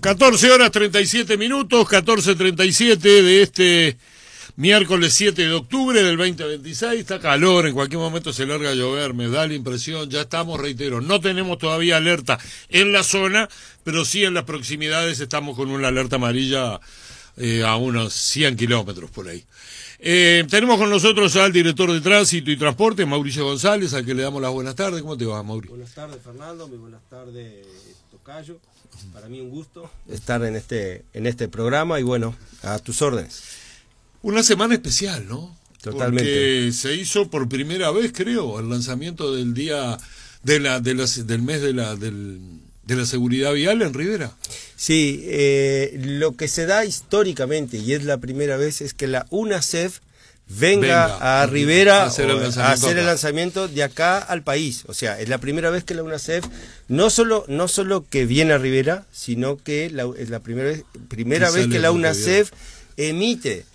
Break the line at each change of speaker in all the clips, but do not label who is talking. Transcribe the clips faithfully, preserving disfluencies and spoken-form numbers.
catorce horas treinta y siete minutos, catorce treinta y siete de este miércoles siete de octubre del veinte veintiséis. Está calor, en cualquier momento se larga a llover, me da la impresión. Ya estamos, reitero, no tenemos todavía alerta en la zona, pero sí en las proximidades estamos con una alerta amarilla eh, a unos cien kilómetros por ahí. Eh, tenemos con nosotros al director de Tránsito y Transporte, Mauricio González, al que le damos las buenas tardes. ¿Cómo te va, Mauricio?
Buenas tardes, Fernando. Muy buenas tardes, Tocayo. Para mí un gusto estar en este en este programa y bueno, a tus órdenes.
Una semana especial, ¿no?
Totalmente.
Porque se hizo por primera vez, creo, el lanzamiento del día de la, de las, del mes de la del, de la seguridad vial en Rivera.
Sí, eh, lo que se da históricamente y es la primera vez es que la UNACEF venga, venga a Rivera a hacer, el a hacer el lanzamiento de acá al país. O sea, es la primera vez que la UNACEF no solo no solo que viene a Rivera, sino que la, es la primera vez primera vez que la UNACEF emite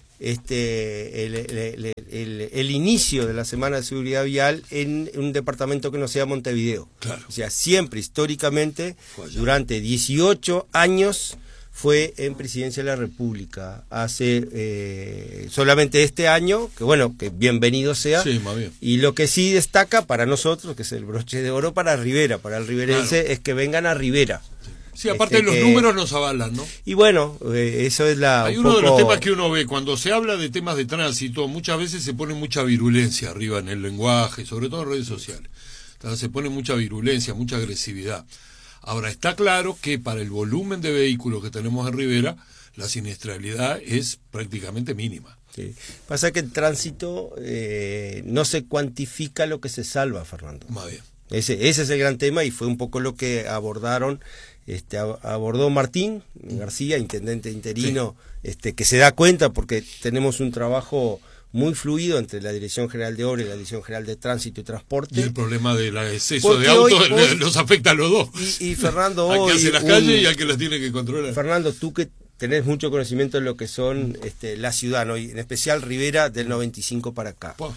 este el, el, el, el, el inicio de la Semana de Seguridad Vial en un departamento que no sea Montevideo.
Claro.
O sea, siempre históricamente durante dieciocho años fue en Presidencia de la República. Hace eh, solamente este año, que bueno, que bienvenido sea.
Sí, más bien.
Y lo que sí destaca para nosotros, que es el broche de oro para Rivera, para el riverense, claro, es que vengan a Rivera.
Sí, aparte este, los
que...
números nos avalan, ¿no?
Y bueno, eh, eso es la...
Hay
un
uno
poco...
de los temas que uno ve, cuando se habla de temas de tránsito, muchas veces se pone mucha virulencia arriba en el lenguaje, sobre todo en redes sociales. Entonces, se pone mucha virulencia, mucha agresividad. Ahora, está claro que para el volumen de vehículos que tenemos en Rivera, la siniestralidad es prácticamente mínima.
Sí. Pasa que el tránsito eh, no se cuantifica lo que se salva, Fernando.
Más bien.
Ese, ese es el gran tema y fue un poco lo que abordaron, este, abordó Martín García, intendente interino, sí. este, que se da cuenta porque tenemos un trabajo muy fluido entre la Dirección General de Obras y la Dirección General de Tránsito y Transporte.
Y el problema del exceso porque de autos hoy, hoy, los afecta a los dos.
Y, y Fernando,
al
hoy...
que hace las calles un, y al que las tiene que controlar.
Fernando, tú que tenés mucho conocimiento de lo que son este, la ciudad, ¿no? Y en especial Rivera del noventa y cinco para acá. Wow.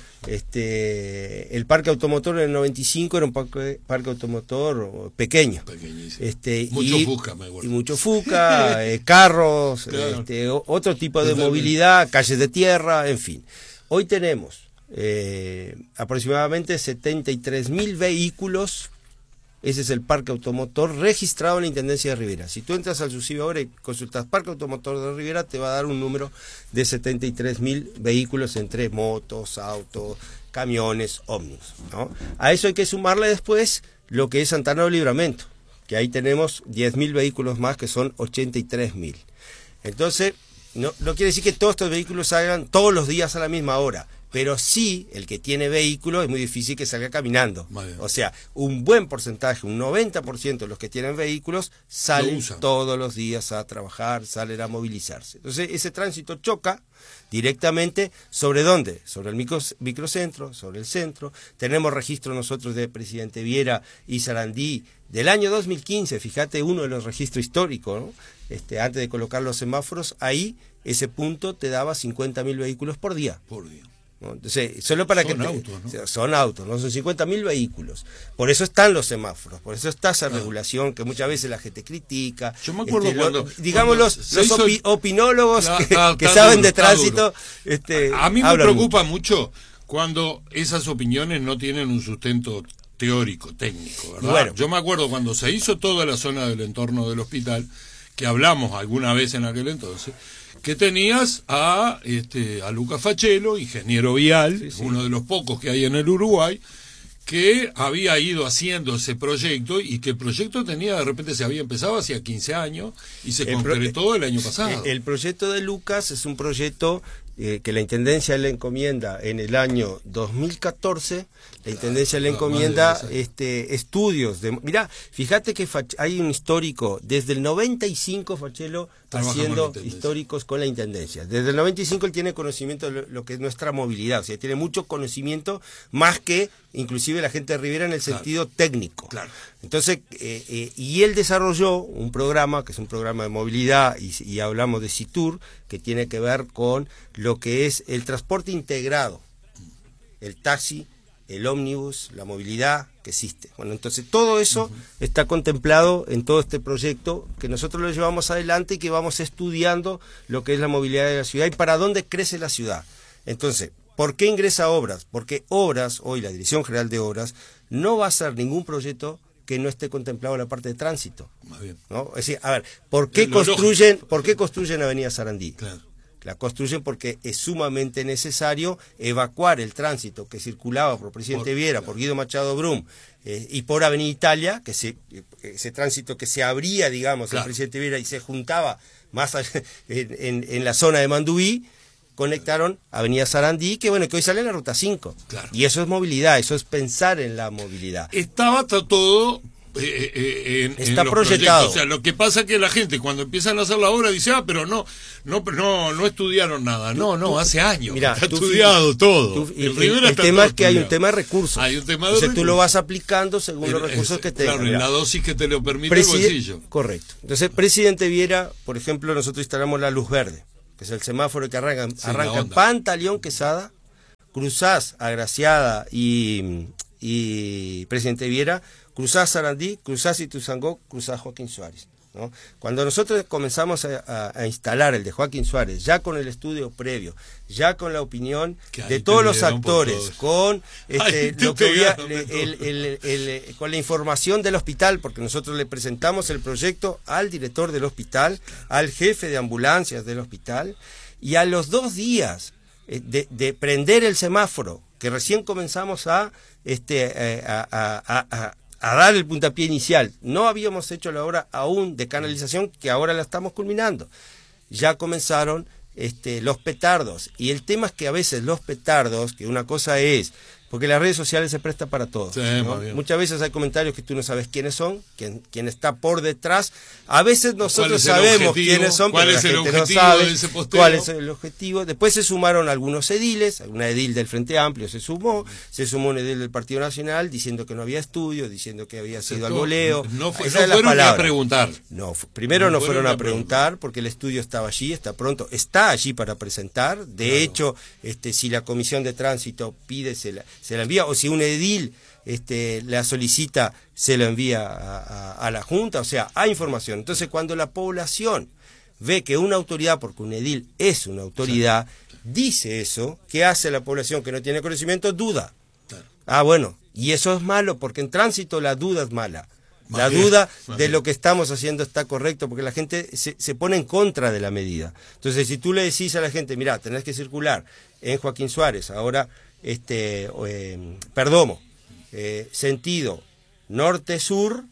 Este, el parque automotor en el noventa y cinco era un parque, parque automotor pequeño.
Pequeñísimo.
Este,
mucho
y,
Fuca, me acuerdo.
Y mucho Fuca, eh, carros, claro. este, otro tipo de Totalmente. movilidad, calles de tierra, en fin. Hoy tenemos eh, aproximadamente setenta y tres mil vehículos. Ese es el parque automotor registrado en la Intendencia de Rivera. Si tú entras al SUSIV ahora y consultas parque automotor de Rivera, te va a dar un número de setenta y tres mil vehículos entre motos, autos, camiones, ómnibus, ¿no? A eso hay que sumarle después lo que es Santana del Libramento, que ahí tenemos diez mil vehículos más, que son ochenta y tres mil. Entonces, no, no quiere decir que todos estos vehículos salgan todos los días a la misma hora. Pero sí, el que tiene vehículo es muy difícil que salga caminando. O sea, un buen porcentaje, un noventa por ciento de los que tienen vehículos salen todos los días a trabajar, salen a movilizarse. Entonces, ese tránsito choca directamente sobre dónde, sobre el micro, microcentro, sobre el centro. Tenemos registro nosotros de Presidente Viera y Sarandí del año dos mil quince, fíjate, uno de los registros históricos, ¿no? Este, antes de colocar los semáforos, ahí ese punto te daba cincuenta mil vehículos por día.
Por día.
¿No? Entonces, solo para
son
que te,
autos, ¿no?
son autos, no son cincuenta mil vehículos. Por eso están los semáforos, por eso está esa ah. regulación que muchas veces la gente critica.
Yo me acuerdo
este,
cuando,
lo, digamos
cuando
los, los
hizo,
opi, opinólogos
la,
que,
ah,
que saben
duro,
de tránsito. Este,
a, a mí me preocupa mucho. mucho cuando esas opiniones no tienen un sustento teórico, técnico, ¿verdad? Bueno, yo me acuerdo cuando se hizo toda la zona del entorno del hospital, que hablamos alguna vez en aquel entonces, que tenías a este a Lucas Fachelo, ingeniero vial, sí, sí. uno de los pocos que hay en el Uruguay, que había ido haciendo ese proyecto y que el proyecto tenía, de repente se había empezado hacía quince años y se el concretó pro, el año pasado.
El proyecto de Lucas es un proyecto eh, que la Intendencia le encomienda en el año dos mil catorce. La Intendencia le encomienda este, estudios. De, mirá, fíjate que Fach, hay un histórico, desde el noventa y cinco Fachelo haciendo históricos con la Intendencia. Desde el noventa y cinco él tiene conocimiento de lo, lo que es nuestra movilidad, o sea, tiene mucho conocimiento, más que inclusive la gente de Rivera en el claro. sentido técnico.
Claro.
Entonces, eh, eh, y él desarrolló un programa, que es un programa de movilidad, y, y hablamos de CITUR, que tiene que ver con lo que es el transporte integrado, el taxi, el ómnibus, la movilidad que existe. Bueno, entonces todo eso uh-huh. está contemplado en todo este proyecto que nosotros lo llevamos adelante y que vamos estudiando lo que es la movilidad de la ciudad y para dónde crece la ciudad. Entonces, ¿por qué ingresa Obras? Porque Obras, hoy la Dirección General de Obras, no va a hacer ningún proyecto que no esté contemplado en la parte de tránsito. Más bien. ¿No? Es decir, a ver, ¿por qué construyen, ¿por qué construyen Avenida Sarandí? Claro. La construyen porque es sumamente necesario evacuar el tránsito que circulaba por Presidente por, Viera, claro. por Guido Machado Brum eh, y por Avenida Italia, que se, ese tránsito que se abría, digamos, claro. en Presidente Viera y se juntaba más allá, en, en, en la zona de Manduí, conectaron Avenida Sarandí, que bueno, que hoy sale en la Ruta cinco. Claro. Y eso es movilidad, eso es pensar en la movilidad.
Estaba todo... Eh, eh, en,
está
en los
proyectado.
O sea, lo que pasa es que la gente cuando empiezan a hacer la obra dice, ah, pero no, no, no, no estudiaron nada. No, no, hace años.
Mirá,
está estudiado todo.
Tú, el, el, el, el tema es que hay un tema de recursos.
Hay un tema de
Entonces
recursos.
tú lo vas aplicando según el, los recursos ese, que tengas.
Claro, en la dosis que te lo permite
Preside-
el bolsillo.
Correcto. Entonces, Presidente Viera, por ejemplo, nosotros instalamos la luz verde, que es el semáforo que arranca, sí, arranca en Pantaleón Quesada, cruzás Agraciada y, y Presidente Viera, cruzás Sarandí, cruzás Ituzaingó, cruzás Joaquín Suárez, ¿no? Cuando nosotros comenzamos a, a, a instalar el de Joaquín Suárez, ya con el estudio previo, ya con la opinión de todos los actores, todos. con este, lo que había, el, el, el, el, el, con la información del hospital, porque nosotros le presentamos el proyecto al director del hospital, al jefe de ambulancias del hospital, y a los dos días de, de prender el semáforo, que recién comenzamos a, este, a, a, a, a a dar el puntapié inicial. No habíamos hecho la obra aún de canalización, que ahora la estamos culminando. Ya comenzaron este, los petardos. Y el tema es que a veces los petardos, que una cosa es, porque las redes sociales se prestan para todo, sí, ¿no? Muchas veces hay comentarios que tú no sabes quiénes son, quién, quién está por detrás. A veces nosotros sabemos quiénes son, pero la gente no sabe cuál es el objetivo. Después se sumaron algunos ediles, una edil del Frente Amplio se sumó, se sumó un edil del Partido Nacional diciendo que no había estudio, diciendo que había sido al voleo.
No, fue, no fueron a preguntar.
No, primero no, no fueron, fueron a preguntar porque el estudio estaba allí, está pronto, está allí para presentar. De claro. hecho, este, si la Comisión de Tránsito pide, se la, se la envía, o si un edil este, la solicita, se la envía a, a, a la Junta, o sea, hay información. Entonces, cuando la población ve que una autoridad, porque un edil es una autoridad, sí. dice eso, ¿qué hace la población que no tiene conocimiento? Duda. Claro. Ah, bueno, y eso es malo, porque en tránsito la duda es mala. La bien, duda de bien. lo que estamos haciendo está correcto, porque la gente se, se pone en contra de la medida. Entonces, si tú le decís a la gente, mirá, tenés que circular en Joaquín Suárez, ahora este eh, Perdomo, eh, sentido norte-sur,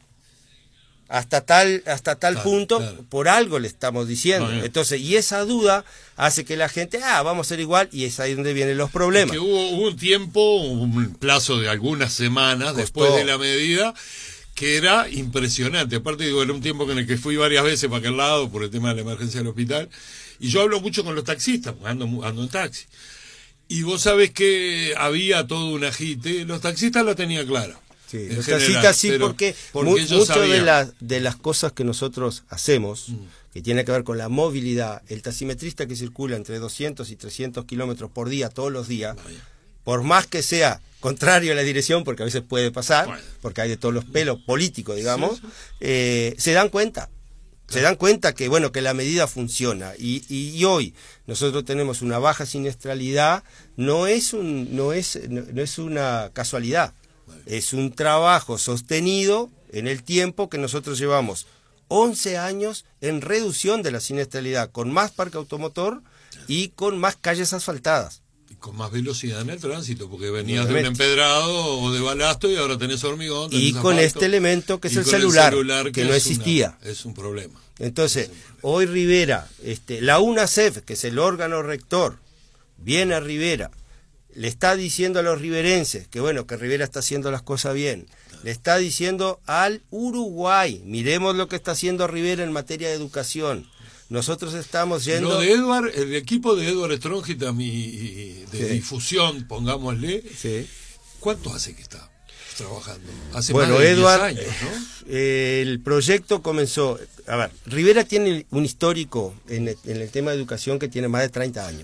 hasta tal hasta tal claro, punto, claro. por algo le estamos diciendo. No, entonces, y esa duda hace que la gente, ah, vamos a ser igual, y es ahí donde vienen los problemas.
Es que hubo, hubo un tiempo, un plazo de algunas semanas Costó. después de la medida, que era impresionante. Aparte, digo, era un tiempo en el que fui varias veces para aquel lado por el tema de la emergencia del hospital, y yo hablo mucho con los taxistas, porque ando, ando en taxi. Y vos sabés que había todo un agite, los taxistas lo tenían claro.
Sí, los taxistas sí, porque, porque muchas de las, de las cosas que nosotros hacemos, mm. que tiene que ver con la movilidad, el taximetrista que circula entre doscientos y trescientos kilómetros por día, todos los días, Vaya. por más que sea contrario a la dirección, porque a veces puede pasar, bueno. porque hay de todos los pelos políticos, digamos, sí, sí. Eh, se dan cuenta. Se dan cuenta que bueno que la medida funciona y, y, y hoy nosotros tenemos una baja siniestralidad, no es un no es no, no es una casualidad, es un trabajo sostenido en el tiempo que nosotros llevamos once años en reducción de la siniestralidad, con más parque automotor y con más calles asfaltadas.
Y con más velocidad en el tránsito, porque venías de un empedrado o de balasto y ahora tenés hormigón. Tenés
y con
asfalto,
este elemento que es el celular, el celular, que, que no
es
existía.
Una, es un problema.
Entonces,
un problema.
hoy Rivera, este, la UNACEF, que es el órgano rector, viene a Rivera, le está diciendo a los riverenses que bueno, que Rivera está haciendo las cosas bien. Claro. Le está diciendo al Uruguay, miremos lo que está haciendo Rivera en materia de educación. Nosotros estamos yendo...
Lo de Edward, el equipo de Edward Strongitam y de sí. difusión, pongámosle, sí. ¿cuánto hace que está trabajando? Hace
bueno,
más de
Edward,
diez años, ¿no?
Eh, el proyecto comenzó... A ver, Rivera tiene un histórico en el, en el tema de educación que tiene más de treinta años.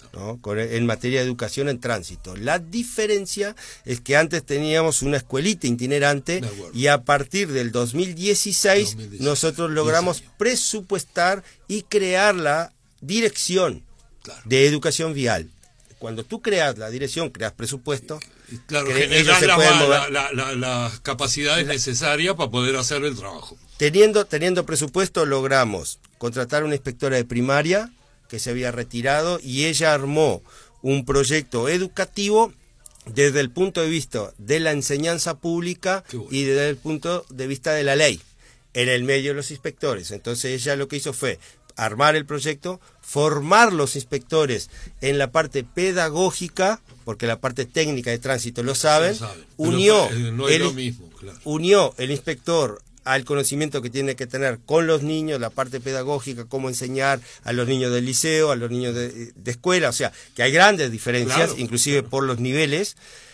¿no? Con, en materia de educación en tránsito. La diferencia es que antes teníamos una escuelita itinerante y a partir del dos mil dieciséis, dos mil dieciséis nosotros logramos presupuestar y crear la dirección claro. de educación vial. Cuando tú creas la dirección, creas presupuesto,
claro, generar la, la, la, la, las capacidades necesarias para poder hacer el trabajo.
Teniendo, teniendo presupuesto logramos contratar una inspectora de primaria que se había retirado y ella armó un proyecto educativo desde el punto de vista de la enseñanza pública bueno. y desde el punto de vista de la ley, en el medio de los inspectores. Entonces ella lo que hizo fue armar el proyecto, formar los inspectores en la parte pedagógica, porque la parte técnica de tránsito lo saben,
sí, lo saben.
Unió,
no es
el,
lo mismo, claro.
unió el inspector al conocimiento que tiene que tener con los niños, la parte pedagógica, cómo enseñar a los niños del liceo, a los niños de, de escuela, o sea, que hay grandes diferencias, claro, inclusive claro. por los niveles,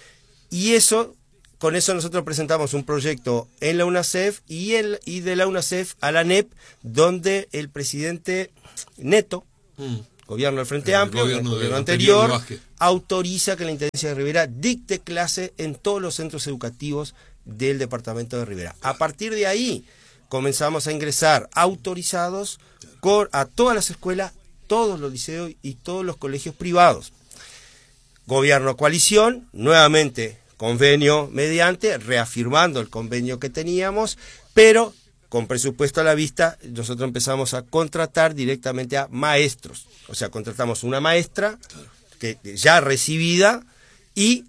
y eso, con eso nosotros presentamos un proyecto en la UNACEF y, el, y de la UNACEF a la N E P, donde el presidente Neto, mm. gobierno del Frente el Amplio, gobierno, el gobierno anterior, anterior autoriza que la Intendencia de Rivera dicte clase en todos los centros educativos del departamento de Rivera. A partir de ahí comenzamos a ingresar autorizados con, a todas las escuelas, todos los liceos y todos los colegios privados. Gobierno coalición, nuevamente convenio mediante, reafirmando el convenio que teníamos, pero con presupuesto a la vista, nosotros empezamos a contratar directamente a maestros. O sea, contratamos una maestra que ya recibida y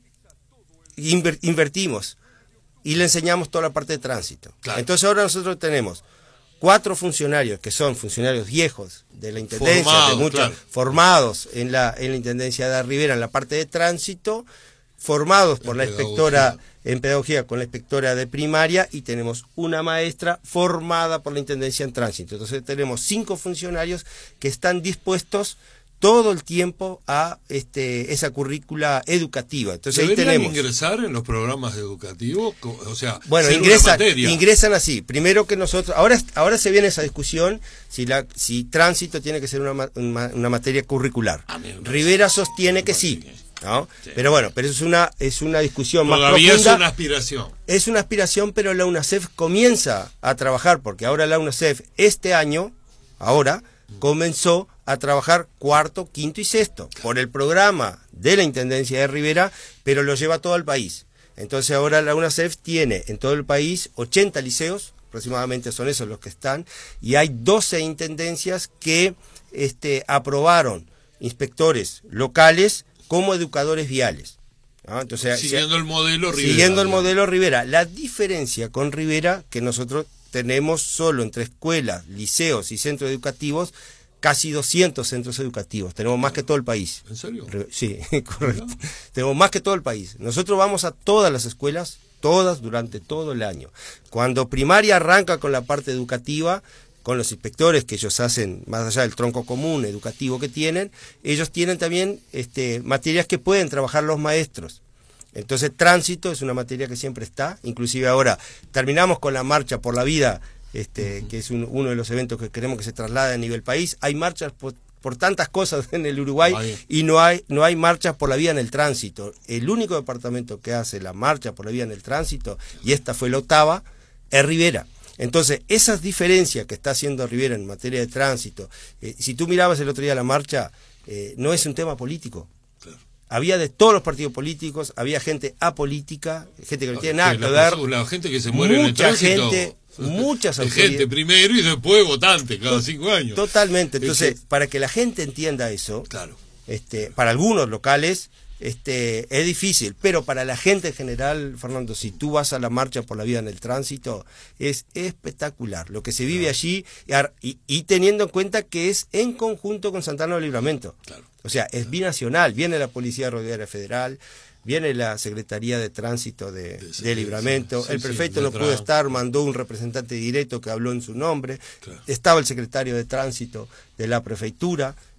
inver, invertimos. Y le enseñamos toda la parte de tránsito. Claro. Entonces ahora nosotros tenemos cuatro funcionarios, que son funcionarios viejos de la Intendencia, formados, de muchos, claro. formados en la, en la Intendencia de Rivera en la parte de tránsito, formados por en la inspectora en pedagogía con la inspectora de primaria, y tenemos una maestra formada por la Intendencia en tránsito. Entonces tenemos cinco funcionarios que están dispuestos todo el tiempo a este esa currícula educativa. Entonces ahí tenemos
ingresar en los programas educativos, o sea,
bueno, ingresan, ingresan así. Primero que nosotros, ahora ahora se viene esa discusión si la si tránsito tiene que ser una una, una materia curricular. Rivera sostiene que sí, ¿no? Sí. Pero bueno, pero eso es una es una discusión
Todavía
más profunda.
Es una aspiración.
Es una aspiración, pero la UNACEF comienza a trabajar, porque ahora la UNACEF este año, ahora comenzó a trabajar cuarto, quinto y sexto por el programa de la Intendencia de Rivera, pero lo lleva todo el país. Entonces ahora la UNACEF tiene en todo el país ochenta liceos, aproximadamente son esos los que están, y hay doce intendencias que este, aprobaron inspectores locales como educadores viales. ¿No? Entonces,
siguiendo el modelo Rivera.
Siguiendo el modelo Rivera. La diferencia con Rivera, que nosotros tenemos solo entre escuelas, liceos y centros educativos, casi doscientos centros educativos. Tenemos más que todo el país.
¿En serio?
Sí, correcto. ¿No? Tenemos más que todo el país. Nosotros vamos a todas las escuelas, todas durante todo el año. Cuando primaria arranca con la parte educativa, con los inspectores que ellos hacen, más allá del tronco común educativo que tienen, ellos tienen también este, materias que pueden trabajar los maestros. Entonces tránsito es una materia que siempre está, inclusive ahora terminamos con la marcha por la vida, este, uh-huh. que es un, uno de los eventos que queremos que se traslade a nivel país. Hay marchas por, por tantas cosas en el Uruguay Ay. y no hay, no hay marchas por la vida en el tránsito. El único departamento que hace la marcha por la vida en el tránsito, y esta fue la octava, es Rivera. Entonces, esas diferencias que está haciendo Rivera en materia de tránsito, eh, si tú mirabas el otro día la marcha, eh, no es un tema político. Claro. Había de todos los partidos políticos, había gente apolítica, gente que no tiene nada que ver.
La gente que se muere en el tránsito.
Gente, muchas
autoridades. Gente primero y después votante cada cinco años.
Totalmente. Entonces, es que, para que la gente entienda eso,
claro.
este, para algunos locales, Este, es difícil, pero para la gente en general, Fernando, si tú vas a la marcha por la vida en el tránsito, es espectacular lo que se vive claro. allí, y, y teniendo en cuenta que es en conjunto con Santana del Livramento. Claro. O sea, es binacional, viene la Policía Rodoviaria Federal, viene la Secretaría de Tránsito de, de, de Livramento, sí, el prefecto sí, no pudo estar, mandó un representante directo que habló en su nombre, claro. estaba el secretario de Tránsito de la prefectura.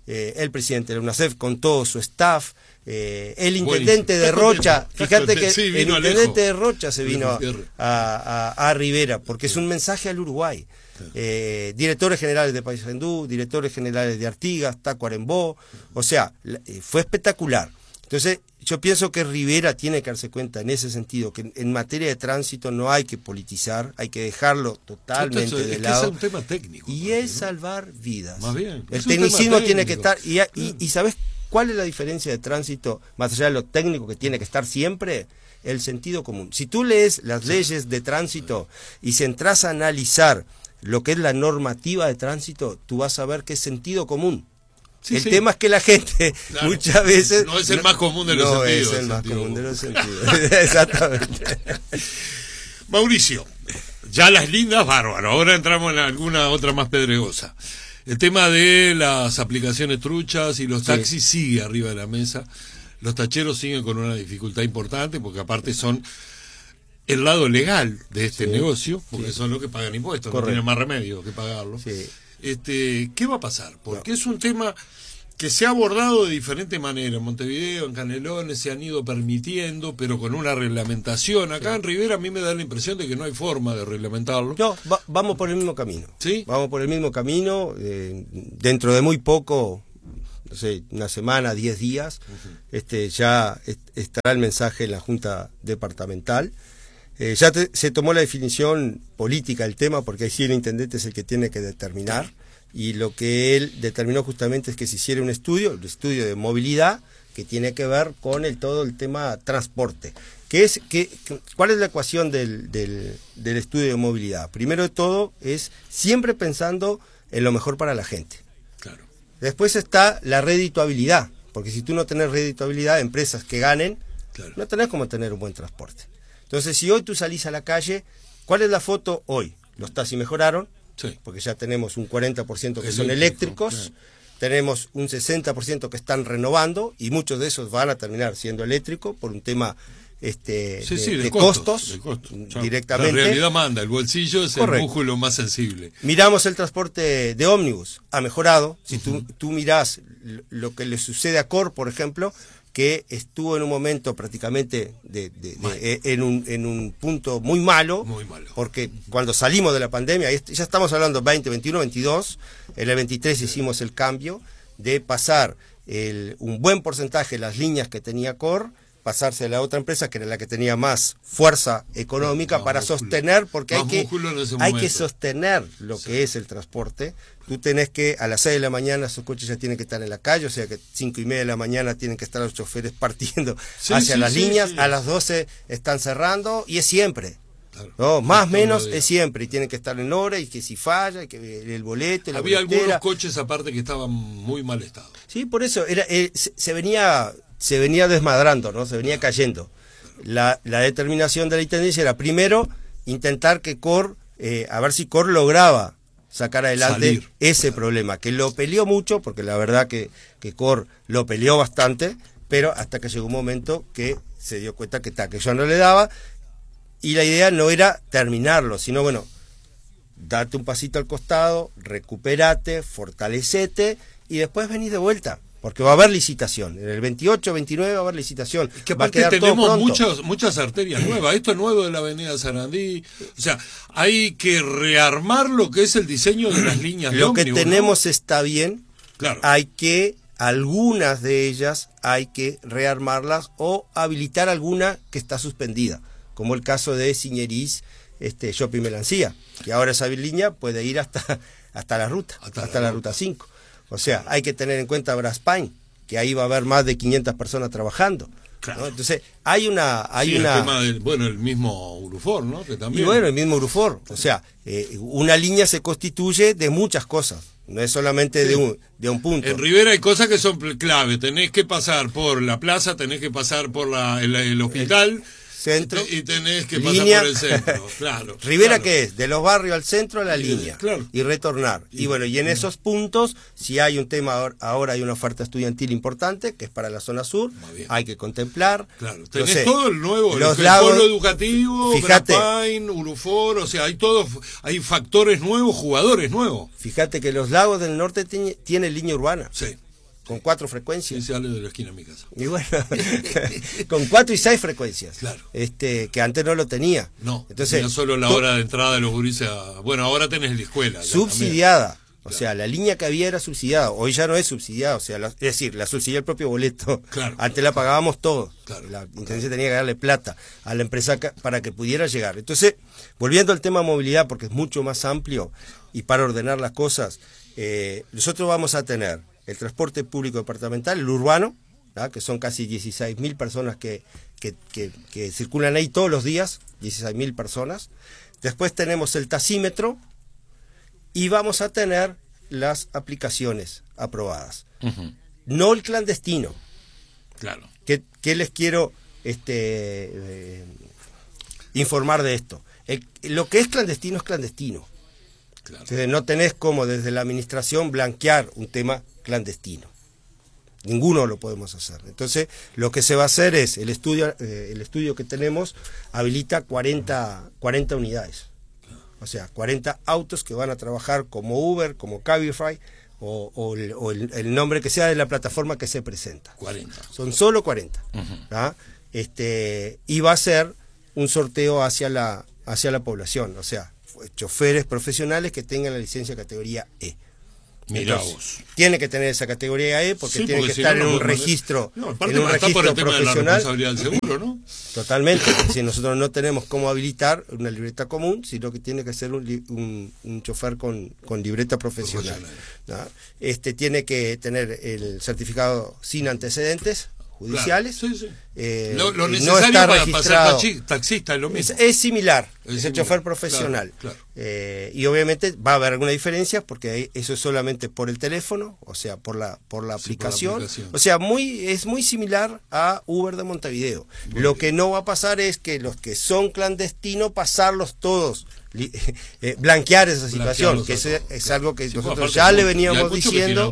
eh, el presidente de la UNACEF con todo su staff, eh, el intendente Buenísimo. de Rocha, fíjate que sí, el intendente de Rocha se vino a, a, a, a Rivera, porque es un mensaje al Uruguay. Eh, directores generales de Paysandú, directores generales de Artigas, Tacuarembó, o sea, fue espectacular. Entonces, yo pienso que Rivera tiene que darse cuenta en ese sentido, que en materia de tránsito no hay que politizar, hay que dejarlo totalmente Entonces, de
es
lado.
Que es un tema técnico.
Y es ¿no? salvar vidas.
Más bien.
El tecnicismo tiene que estar. Y, y, y ¿sabes cuál es la diferencia de tránsito, más allá de lo técnico que tiene que estar siempre? El sentido común. Si tú lees las sí. leyes de tránsito y si entras a analizar lo que es la normativa de tránsito, tú vas a ver que es sentido común. Sí, el sí. tema es que la gente claro. muchas veces...
No es el no, más común de los
no
sentidos.
No es el más común de los sentidos. Exactamente.
Mauricio, ya las lindas, bárbaro. Ahora entramos en alguna otra más pedregosa. El tema de las aplicaciones truchas y los taxis sí. sigue arriba de la mesa. Los tacheros siguen con una dificultad importante porque aparte son el lado legal de este sí. negocio, porque sí. son los que pagan impuestos, Correcto. no tienen más remedio que pagarlo. Sí. Este, ¿qué va a pasar? Porque no. es un tema que se ha abordado de diferente manera. En Montevideo, en Canelones se han ido permitiendo, pero con una reglamentación. Acá sí. en Rivera a mí me da la impresión de que no hay forma de reglamentarlo.
No, va, vamos por el mismo camino.
¿Sí?
Vamos por el mismo camino. Eh, dentro de muy poco, no sé, una semana, diez días, uh-huh. este, ya est- estará el mensaje en la Junta Departamental. Eh, ya te, se tomó la definición política del tema, porque ahí sí el intendente es el que tiene que determinar, y lo que él determinó justamente es que se hiciera un estudio, el estudio de movilidad, que tiene que ver con el todo el tema transporte. ¿Qué es, qué, ¿Cuál es la ecuación del, del, del estudio de movilidad? Primero de todo es siempre pensando en lo mejor para la gente.
Claro.
Después está la redituabilidad, porque si tú no tenés redituabilidad, empresas que ganen, claro. no tenés cómo tener un buen transporte. Entonces, si hoy tú salís a la calle, ¿cuál es la foto hoy? Los taxis mejoraron,
sí.
porque ya tenemos un cuarenta por ciento que
Eléctrico,
son eléctricos,
claro.
tenemos un sesenta por ciento que están renovando, y muchos de esos van a terminar siendo eléctricos por un tema este,
sí,
de,
sí, de,
de
costos,
costos,
de costos.
directamente.
La realidad manda, el bolsillo es Correcto. el músculo más sensible.
Miramos el transporte de ómnibus, ha mejorado. Si uh-huh. tú, tú mirás lo que le sucede a Cor, por ejemplo, que estuvo en un momento prácticamente de, de, de, en, un, en un punto muy malo,
muy malo,
porque cuando salimos de la pandemia, ya estamos hablando veinte, veintiuno, veintidós, en el veintitrés sí. hicimos el cambio de pasar el, un buen porcentaje de las líneas que tenía Cor, pasarse a la otra empresa que era la que tenía más fuerza económica no, para músculo. sostener, porque hay que, hay que sostener lo sí. que es el transporte. Tú tenés que, a las seis de la mañana esos coches ya tienen que estar en la calle, o sea que cinco y media de la mañana tienen que estar los choferes partiendo sí, hacia sí, las sí, líneas, sí. a las doce están cerrando, y es siempre. Claro. No, más o menos es siempre, y tienen que estar en hora, y que si falla, y que el boleto, la
Había
boletera.
algunos coches aparte que estaban muy mal estado.
Sí, por eso, era eh, se, se venía... se venía desmadrando, ¿no? Se venía cayendo. La, la determinación de la intendencia era primero intentar que Cor, eh, a ver si Cor lograba sacar adelante Salir. ese claro. problema, que lo peleó mucho, porque la verdad que, que Cor lo peleó bastante, pero hasta que llegó un momento que se dio cuenta que, ta, que yo no le daba, y la idea no era terminarlo, sino bueno, date un pasito al costado, recuperate, fortalecete, y después venís de vuelta. Porque va a haber licitación, en el veintiocho, veintinueve va a haber licitación.
Es que aparte va a tenemos muchas, muchas arterias nuevas, esto es nuevo de la avenida Sarandí, o sea, hay que rearmar lo que es el diseño de las líneas de
Lo que
ómnibus,
tenemos
¿no?
está bien,
claro.
hay que, algunas de ellas hay que rearmarlas o habilitar alguna que está suspendida, como el caso de Ciñerís, este, Shopping Melancía, que ahora esa línea puede ir hasta, hasta la ruta, hasta, hasta la, la ruta cinco. O sea, hay que tener en cuenta Braspain, que ahí va a haber más de quinientas personas trabajando. Claro. ¿no? Entonces, hay una... Hay
sí,
una...
el tema del, bueno, el mismo Urufor, ¿no? Que también...
Y bueno, el mismo Urufor. O sea, eh, una línea se constituye de muchas cosas. No es solamente sí. de, un, de un punto.
En Rivera hay cosas que son clave. Tenés que pasar por la plaza, tenés que pasar por la, el, el hospital... El... centro y tenés que pasar línea, por el centro, claro.
Rivera,
claro.
¿qué es? De los barrios al centro a la sí, línea
claro.
y retornar. Y, y bueno, y en esos puntos, si hay un tema, ahora hay una oferta estudiantil importante, que es para la zona sur, hay que contemplar.
Claro, tenés no sé, todo el nuevo,
los
el
lagos,
polo educativo,
fíjate,
Braspain, Urufor, o sea, hay todos, hay factores nuevos, jugadores nuevos.
Fíjate que los lagos del norte tienen tiene línea urbana.
Sí.
con cuatro frecuencias.
Sí, sale de la esquina de mi casa.
Y bueno, con cuatro y seis frecuencias.
Claro.
Este, que antes no lo tenía.
No,
entonces
tenía solo la hora de entrada de los gurises. A... Bueno, ahora tenés la escuela.
Subsidiada.
También.
O sea, la línea que había era subsidiada, hoy ya no es subsidiada, o sea, la, es decir, la subsidia el propio boleto.
Claro.
Antes la pagábamos todos.
Claro.
La intendencia tenía que darle plata a la empresa para que pudiera llegar. Entonces, volviendo al tema movilidad, porque es mucho más amplio, y para ordenar las cosas, eh, nosotros vamos a tener el transporte público departamental, el urbano, ¿verdad? Que son casi dieciséis mil personas que, que, que, que circulan ahí todos los días, dieciséis mil personas. Después tenemos el taxímetro, y vamos a tener las aplicaciones aprobadas. Uh-huh. No el clandestino.
Claro.
¿Qué, qué les quiero este, eh, informar de esto? El, lo que es clandestino es clandestino. Claro. Entonces, no tenés como desde la administración blanquear un tema clandestino. Ninguno lo podemos hacer. Entonces, lo que se va a hacer es, el estudio, eh, el estudio que tenemos habilita cuarenta, cuarenta unidades. O sea, cuarenta autos que van a trabajar como Uber, como Cabify, o, o, el, o el, el nombre que sea de la plataforma que se presenta.
cuarenta. Son
solo cuarenta. Uh-huh. Este, y va a ser un sorteo hacia la, hacia la población. O sea, choferes profesionales que tengan la licencia categoría E.
Mirá vos.
Tiene que tener esa categoría E porque
sí,
tiene
porque
que
si
estar
no,
en
no
un registro,
no,
en un registro
por el tema
profesional.
De la responsabilidad del seguro, ¿no?
Totalmente. Si nosotros no tenemos cómo habilitar una libreta común, sino que tiene que ser un, un, un chofer con, con libreta profesional. profesional. ¿No? Este tiene que tener el certificado sin antecedentes judiciales.
Claro, sí, sí.
Eh,
lo, lo
no
necesario
está
para,
registrado.
para ser taxista es lo mismo.
Es, es similar, es, es el
similar.
chofer profesional.
Claro, claro.
Eh, y obviamente va a haber alguna diferencia porque eso es solamente por el teléfono, o sea, por la por la, sí, aplicación. por la aplicación. O sea, muy es muy similar a Uber de Montevideo. Muy lo bien. Que no va a pasar es que los que son clandestinos, pasarlos todos. Eh, blanquear esa situación, que es, es claro. algo que sí, nosotros ya le veníamos diciendo.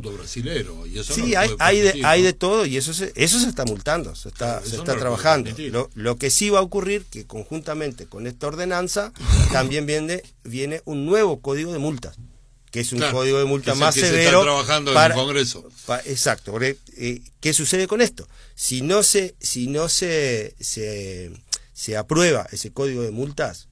Y eso
sí,
no
hay, hay, de,
¿no?
hay de todo y eso se, eso se está multando, se está, claro, se está no trabajando. Lo, lo que sí va a ocurrir que conjuntamente con esta ordenanza también viene, viene un nuevo código de multas, que es un claro, código de multa más severo. Se está
trabajando
para,
en el Congreso.
Para, exacto, porque, eh, ¿qué sucede con esto? Si no se, si no se, se, se aprueba ese código de multas,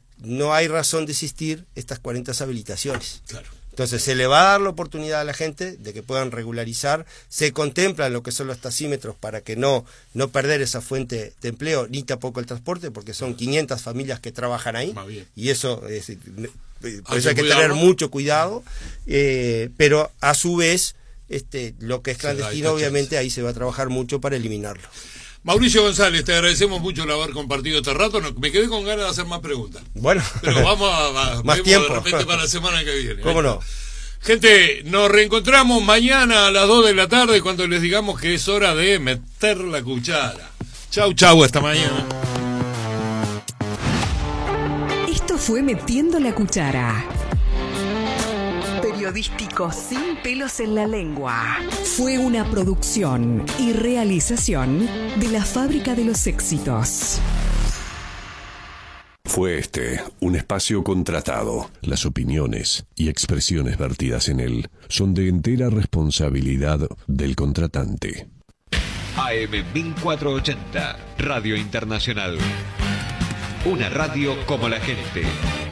no hay razón de existir estas cuarenta habilitaciones. Claro. Entonces se le va a dar la oportunidad a la gente de que puedan regularizar, se contemplan lo que son los taxímetros para que no, no perder esa fuente de empleo, ni tampoco el transporte, porque son quinientas familias que trabajan ahí, y eso, es, por eso hay que tener mucho cuidado, eh, pero a su vez, este, lo que es clandestino, obviamente ahí se va a trabajar mucho para eliminarlo.
Mauricio González, te agradecemos mucho el haber compartido este rato. No, me quedé con ganas de hacer más preguntas.
Bueno,
pero vamos a, a
más tiempo
de repente para la semana que viene.
¿Cómo no?
Gente, nos reencontramos mañana a las dos de la tarde cuando les digamos que es hora de meter la cuchara. Chau, chau, hasta mañana.
Esto fue Metiendo la Cuchara. Periodístico sin pelos en la lengua. Fue una producción y realización de la Fábrica de los Éxitos.
Fue este un espacio contratado. Las opiniones y expresiones vertidas en él son de entera responsabilidad del contratante.
A M mil cuatrocientos ochenta, Radio Internacional. Una radio como la gente.